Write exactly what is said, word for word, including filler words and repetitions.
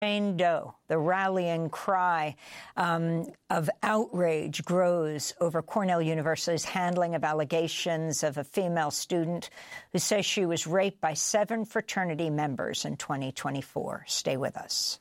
Jane Doe, the rallying cry um, of outrage grows over Cornell University's handling of allegations of a female student who says she was raped by seven fraternity members in twenty twenty-four. Stay with us.